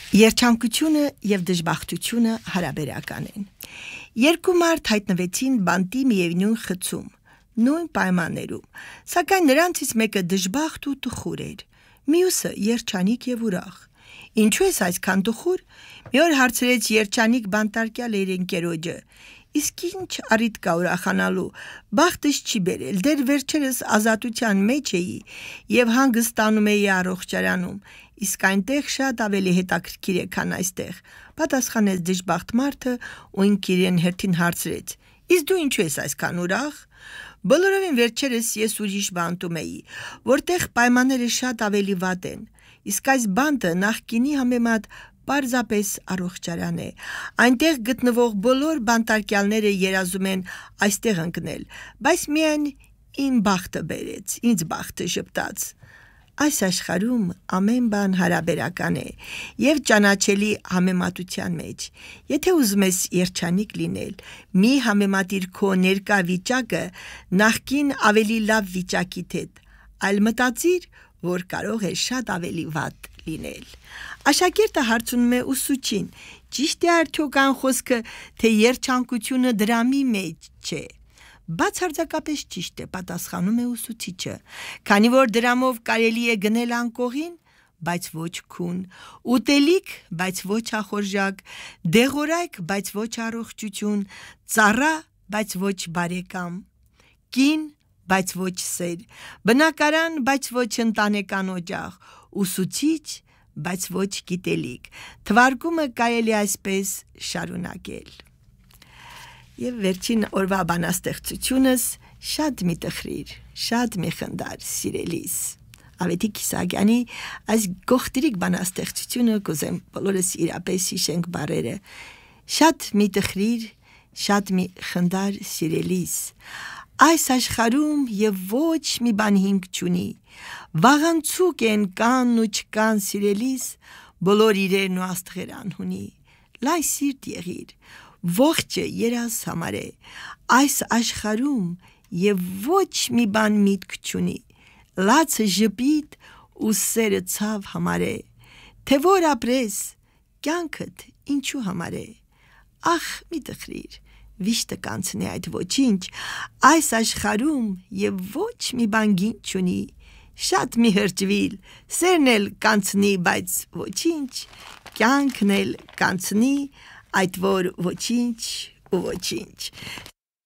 Երջանկությունը և դժբախտությունը հարաբերական են։ Երկու մարդ հայտնվեցին բանտի միևնույն խցում, նույն պայմաններում, սակայն նրանցից մեկը դժբախտ ու տխուր էր, մյուսը երջանիկ և ուրախ։ Ինչու ես այսքան տխուր? Մի օր հարցրեց երջանիկ բանտարկյալը իր ընկերոջը։ Իսկ ինչ առիթ կա ուրախանալու, բախտս չի բերել, դեռ վերջերս ազատության մեջ էի և հանգստանում էի առողջարանում, իսկ այնտեղ շատ ավելի հետաքրքիր է, քան այստեղ, պատասխանեց դժբախտ մարդը ու ընկերն հերթին հարցրեց. Իսկ դու ինչու ես այսքան ուրախ? Բոլորովին վերջերս ես ուրիշ բանտում էի, որտեղ պայմանները շատ ավելի վատ են, իսկ այս բանտը նախկինի համեմատ պարզապես առողջարան է։ Այնտեղ գտնվող բոլոր բանտարկյալները երազում են այստեղ ընկնել, բայց միայն իմ բախտը բերեց, ինձ բախտը ժպտաց։ Այս աշխարհում ամեն բան հարաբերական է և ճանաչելի համեմատության մեջ։ Եթե ուզում ես երջանիկ լինել, մի համեմատիր քո ներկա վիճակը նախկին ավելի լավ վիճակիդ հետ, այլ մտածիր, որ կարող է շատ ավելի վատ լինել։ Աշակերտը հարցնում է ուսուցչին. ճիշտ է արդյոք այն խոսքը, թե երջանկությունը դրամի մեջ չէ։ Բացարձակապես ճիշտ է, պատասխանում է ուսուցիչը, քանի որ դրամով կարելի է գնել անկողին, բայց ոչ քուն, ուտելիք, բայց ոչ ախորժակ, դեղորայք, բայց ոչ առողջություն, ծառա, բայց ոչ բարեկամ, կին, բայց ոչ սեր, բնակարան, բայց ոչ ընտանեկան օջախ, ուսուցիչ, բայց ոչ գիտելիք։ Թվարկումը կարելի այսպես շարունակել։ Եվ վերջին օրվա բանաստեղծությունս շատ մի տխրիր, շատ մի խնդար սիրելիս։ Ավետիք Իսահակյանի այս գողտրիկ բանաստեղծությունը կուզեմ բոլորս իրապես հիշենք բառերը։ Շատ մի տխրիր, շատ մի խնդար սիրելիս։ Այս աշխարհում և ոչ մի բան հիմք չունի, վաղանցուկ են կան ու չկան սիրելիս, բոլոր իրերն ու աստղեր անհունի, լայ սիրտ եղիր, ողջը երազ համար է, այս աշխարհում և ոչ մի բան միտք չունի, լացը ժպիտ ու սերը ցավ համար է, թե որ ապրես, կյանքդ ինչու համար է, ախ մի տխրիր, վիշտը կանցնի այդ ոչինչ, այս աշխարհում և ոչ մի բան գին չունի, շատ մի հրճվիլ, սերն էլ կանցնի, բայց ոչինչ, կյանքն էլ կանցնի, այդ որ ոչինչ ու ոչինչ։